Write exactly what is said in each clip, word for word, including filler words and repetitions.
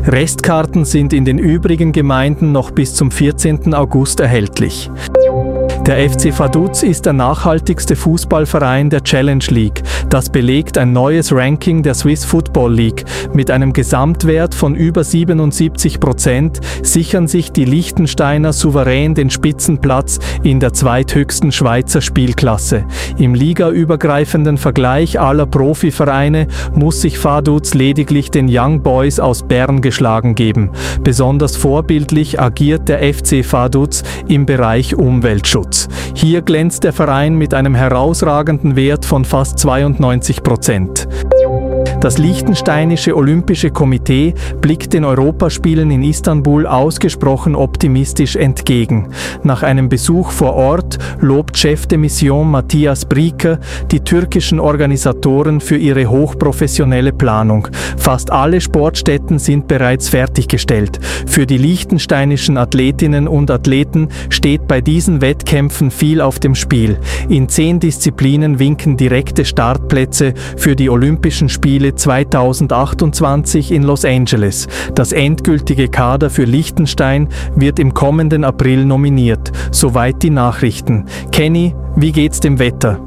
Restkarten sind in den übrigen Gemeinden noch bis zum vierzehnten August erhältlich. Der F C Vaduz ist der nachhaltigste Fußballverein der Challenge League. Das belegt ein neues Ranking der Swiss Football League. Mit einem Gesamtwert von über siebenundsiebzig Prozent sichern sich die Liechtensteiner souverän den Spitzenplatz in der zweithöchsten Schweizer Spielklasse. Im ligaübergreifenden Vergleich aller Profivereine muss sich Vaduz lediglich den Young Boys aus Bern geschlagen geben. Besonders vorbildlich agiert der F C Vaduz im Bereich Umweltschutz. Hier glänzt der Verein mit einem herausragenden Wert von fast zweiundneunzig Prozent. Das Liechtensteinische Olympische Komitee blickt den Europaspielen in Istanbul ausgesprochen optimistisch entgegen. Nach einem Besuch vor Ort lobt Chef de Mission Matthias Brieker die türkischen Organisatoren für ihre hochprofessionelle Planung. Fast alle Sportstätten sind bereits fertiggestellt. Für die liechtensteinischen Athletinnen und Athleten steht bei diesen Wettkämpfen viel auf dem Spiel. In zehn Disziplinen winken direkte Startplätze für die Olympischen Spiele zweitausendachtundzwanzig in Los Angeles. Das endgültige Kader für Liechtenstein wird im kommenden April nominiert. Soweit die Nachrichten. Kenny, wie geht's dem Wetter?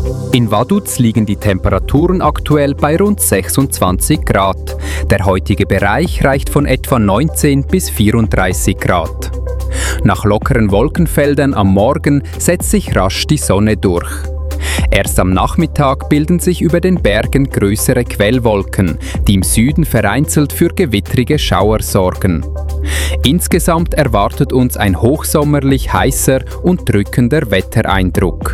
In Vaduz liegen die Temperaturen aktuell bei rund sechsundzwanzig Grad. Der heutige Bereich reicht von etwa neunzehn bis vierunddreißig Grad. Nach lockeren Wolkenfeldern am Morgen setzt sich rasch die Sonne durch. Erst am Nachmittag bilden sich über den Bergen größere Quellwolken, die im Süden vereinzelt für gewittrige Schauer sorgen. Insgesamt erwartet uns ein hochsommerlich heißer und drückender Wettereindruck.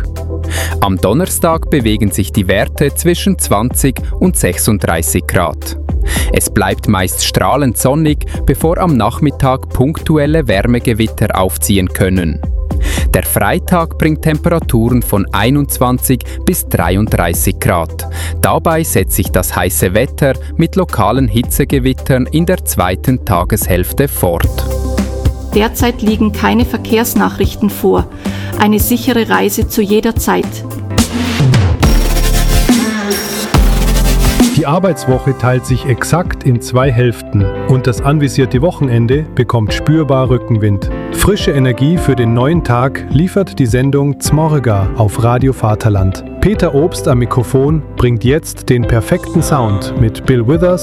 Am Donnerstag bewegen sich die Werte zwischen zwanzig und sechsunddreißig Grad. Es bleibt meist strahlend sonnig, bevor am Nachmittag punktuelle Wärmegewitter aufziehen können. Der Freitag bringt Temperaturen von einundzwanzig bis dreiunddreißig Grad. Dabei setzt sich das heiße Wetter mit lokalen Hitzegewittern in der zweiten Tageshälfte fort. Derzeit liegen keine Verkehrsnachrichten vor. Eine sichere Reise zu jeder Zeit. Die Arbeitswoche teilt sich exakt in zwei Hälften und das anvisierte Wochenende bekommt spürbar Rückenwind. Frische Energie für den neuen Tag liefert die Sendung Zmorga auf Radio Vaterland. Peter Obst am Mikrofon bringt jetzt den perfekten Sound mit Bill Withers